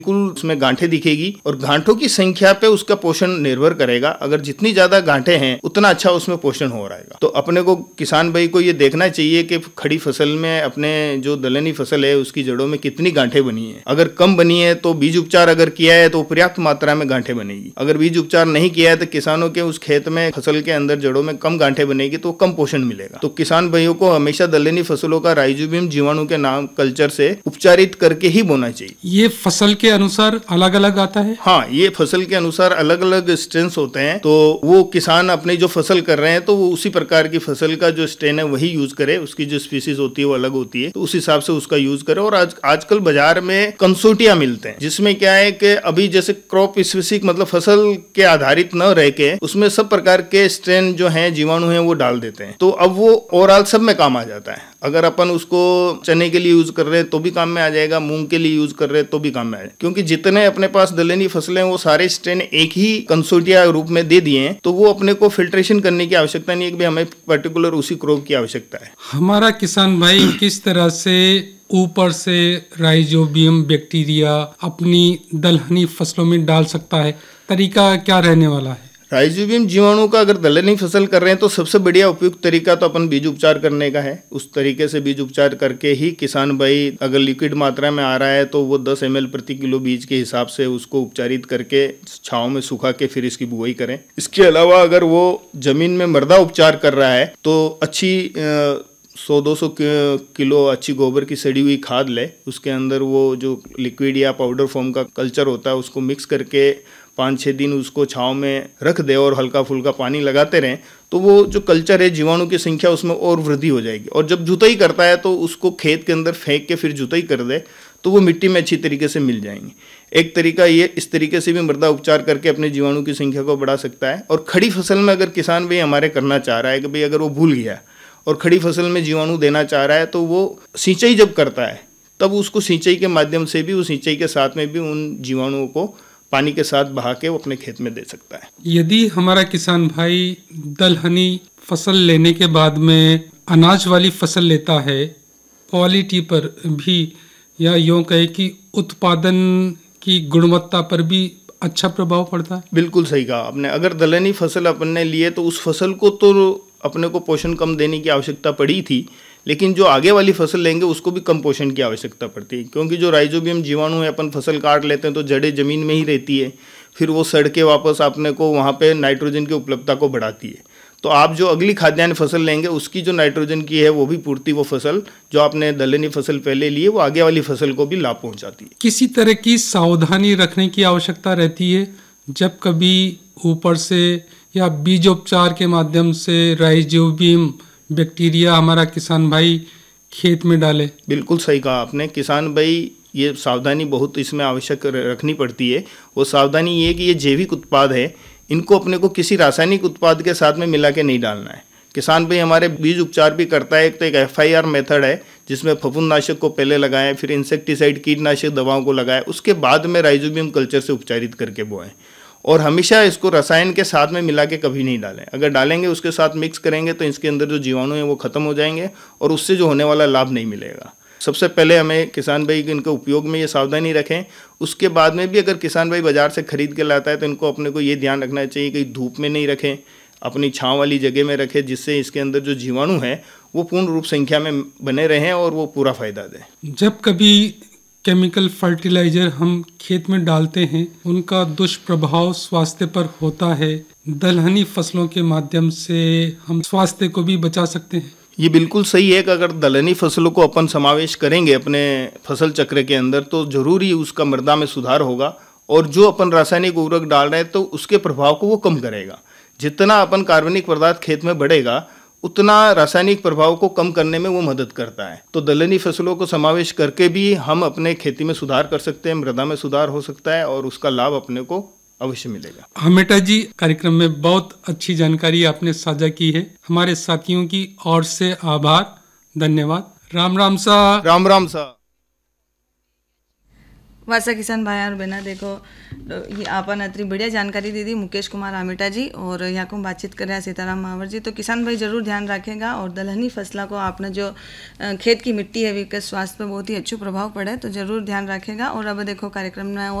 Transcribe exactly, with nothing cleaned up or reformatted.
कुल उसमें गांठें दिखेगी और गांठों की संख्या पे उसका पोषण निर्भर करेगा। अगर जितनी ज्यादा गांठें हैं उतना अच्छा उसमें पोषण हो रहेगा। तो अपने को किसान भाई को ये देखना चाहिए कि खड़ी फसल में अपने जो दलहनी फसल है उसकी जड़ों में कितनी गांठें बनी है। अगर कम बनी है तो बीज उपचार अगर किया है तो पर्याप्त मात्रा में गांठें बनेगी। अगर बीज उपचार नहीं किया है तो किसानों के उस खेत में फसल के अंदर जड़ों में कम गांठें बनेगी तो कम पोषण मिलेगा। तो किसान भाइयों को हमेशा दलहनी फसलों का राइजोबियम जीवाणु के नाम कल्चर से उपचारित करके ही बोना चाहिए। ये फसल के अनुसार अलग अलग आता है। हाँ, ये फसल के अनुसार अलग अलग स्ट्रेन्स होते हैं। तो वो किसान अपनी जो फसल कर रहे हैं तो वो उसी प्रकार की फसल का जो स्ट्रेन है वही यूज करे। उसकी जो स्पीसीज होती है वो अलग होती है तो उस हिसाब से उसका यूज करे। और आज आजकल बाजार में कंसोर्टिया मिलते हैं जिसमें क्या है कि अभी जैसे क्रॉप स्पेसिफिक मतलब फसल के आधारित न रह के उसमें सब प्रकार के स्ट्रेन जो है जीवाणु है वो डाल देते हैं। तो अब वो ओवरऑल सब में काम आ जाता है। अगर अपन उसको चने के लिए यूज कर रहे हैं तो भी काम में आ जाएगा, मूंग के लिए यूज कर रहे हैं तो भी काम में आ जाएगा। क्योंकि जितने अपने पास दलहनी फसलें वो सारे स्ट्रेन एक ही कंसोर्टिया रूप में दे दिए हैं तो वो अपने को फिल्ट्रेशन करने की आवश्यकता नहीं है कि हमें पर्टिकुलर उसी क्रॉप की आवश्यकता है। हमारा किसान भाई किस तरह से ऊपर से राइजोबियम बैक्टीरिया अपनी दलहनी फसलों में डाल सकता है, तरीका क्या रहने वाला है? राइजोबियम जीवाणु का अगर दलहनी फसल कर रहे हैं तो सबसे बढ़िया उपयुक्त तरीका तो अपन बीज उपचार करने का है। उस तरीके से बीज उपचार करके ही किसान भाई अगर लिक्विड मात्रा में आ रहा है तो वो दस एम एल प्रति किलो बीज के हिसाब से उसको उपचारित करके छांव में सुखा के फिर इसकी बुआई करें। इसके अलावा अगर वो जमीन में मृदा उपचार कर रहा है तो अच्छी सौ दो सौ किलो अच्छी गोबर की सड़ी हुई खाद ले, उसके अंदर वो जो लिक्विड या पाउडर फॉर्म का कल्चर होता है उसको मिक्स करके पाँच छः दिन उसको छांव में रख दे और हल्का फुल्का पानी लगाते रहें तो वो जो कल्चर है जीवाणु की संख्या उसमें और वृद्धि हो जाएगी। और जब जुताई करता है तो उसको खेत के अंदर फेंक के फिर जुताई कर दे तो वो मिट्टी में अच्छी तरीके से मिल जाएंगे। एक तरीका ये इस तरीके से भी मृदा उपचार करके अपने जीवाणु की संख्या को बढ़ा सकता है। और खड़ी फसल में अगर किसान भाई हमारे करना चाह रहा है कि भाई अगर वो भूल गया और खड़ी फसल में जीवाणु देना चाह रहा है तो वो सिंचाई जब करता है तब उसको सिंचाई के माध्यम से भी, उस सिंचाई के साथ में भी उन जीवाणुओं को पानी के साथ बहा के वो अपने खेत में दे सकता है। यदि हमारा किसान भाई दलहनी फसल लेने के बाद में अनाज वाली फसल लेता है, क्वालिटी पर भी या यूँ कहे कि उत्पादन की गुणवत्ता पर भी अच्छा प्रभाव पड़ता है? बिल्कुल सही कहा आपने। अगर दलहनी फसल अपन ने लिए तो उस फसल को तो अपने को पोषण कम देने की आवश्यकता पड़ी थी, लेकिन जो आगे वाली फसल लेंगे उसको भी कम पोषण की आवश्यकता पड़ती है। क्योंकि जो राइजोबियम जीवाणु है अपन फसल काट लेते हैं तो जड़ें जमीन में ही रहती है, फिर वो सड़ के वापस अपने को वहाँ पे नाइट्रोजन की उपलब्धता को बढ़ाती है। तो आप जो अगली खाद्यान्न फसल लेंगे उसकी जो नाइट्रोजन की है वो भी पूर्ति वो फसल जो आपने दलहनी फसल पहले ली है वो आगे वाली फसल को भी लाभ पहुँचाती है। किसी तरह की सावधानी रखने की आवश्यकता रहती है जब कभी ऊपर से या बीजोपचार के माध्यम से राइजोबियम बैक्टीरिया हमारा किसान भाई खेत में डाले? बिल्कुल सही कहा आपने। किसान भाई ये सावधानी बहुत इसमें आवश्यक रखनी पड़ती है। वो सावधानी ये कि ये जैविक उत्पाद है, इनको अपने को किसी रासायनिक उत्पाद के साथ में मिला के नहीं डालना है। किसान भाई हमारे बीज उपचार भी करता है। एक तो एक एफ आई आर मेथड है जिसमें फफूंदनाशक को पहले लगाएं, फिर इंसेक्टिसाइड कीटनाशक दवाओं को लगाएं, उसके बाद में राइजोबियम कल्चर से उपचारित करके बोएं। और हमेशा इसको रसायन के साथ में मिला के कभी नहीं डालें। अगर डालेंगे उसके साथ मिक्स करेंगे तो इसके अंदर जो जीवाणु हैं वो खत्म हो जाएंगे और उससे जो होने वाला लाभ नहीं मिलेगा। सबसे पहले हमें किसान भाई इनके उपयोग में ये सावधानी रखें। उसके बाद में भी अगर किसान भाई बाजार से खरीद के लाता है तो इनको अपने को ये ध्यान रखना चाहिए कि धूप में नहीं रखें, अपनी छाँव वाली जगह में रखें, जिससे इसके अंदर जो जीवाणु है वो पूर्ण रूप संख्या में बने रहें और वो पूरा फायदा दें। जब कभी केमिकल फर्टिलाइजर हम खेत में डालते हैं उनका दुष्प्रभाव स्वास्थ्य पर होता है। दलहनी फसलों के माध्यम से हम स्वास्थ्य को भी बचा सकते हैं। ये बिल्कुल सही है कि अगर दलहनी फसलों को अपन समावेश करेंगे अपने फसल चक्र के अंदर तो जरूर ही उसका मृदा में सुधार होगा और जो अपन रासायनिक उर्वरक डाल रहे हैं तो उसके प्रभाव को वो कम करेगा। जितना अपन कार्बनिक पदार्थ खेत में बढ़ेगा उतना रासायनिक प्रभाव को कम करने में वो मदद करता है। तो दलहनी फसलों को समावेश करके भी हम अपने खेती में सुधार कर सकते हैं, मृदा में सुधार हो सकता है और उसका लाभ अपने को अवश्य मिलेगा। हमेटा जी, कार्यक्रम में बहुत अच्छी जानकारी आपने साझा की है। हमारे साथियों की ओर से आभार, धन्यवाद। राम राम सा। राम राम सा। वासा किसान भाई और बहना देखो ये आपन अतरी बढ़िया जानकारी दी दी मुकेश कुमार आमेटा जी, और यहाँ को बातचीत कर रहे हैं सीताराम मावर जी। तो किसान भाई जरूर ध्यान रखेगा, और दलहनी फसलों को आपने जो अ, खेत की मिट्टी है, वी के स्वास्थ्य पर बहुत ही अच्छा प्रभाव पड़े, तो जरूर ध्यान रखेगा। और अब देखो कार्यक्रम में